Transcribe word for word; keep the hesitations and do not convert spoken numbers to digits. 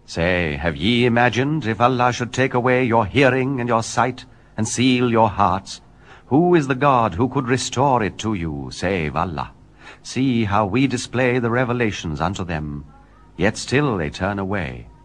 Say, have ye imagined, if Allah should take away your hearing and your sight, and seal your hearts, who is the God who could restore it to you, save Allah? See how we display the revelations unto them, yet still they turn away.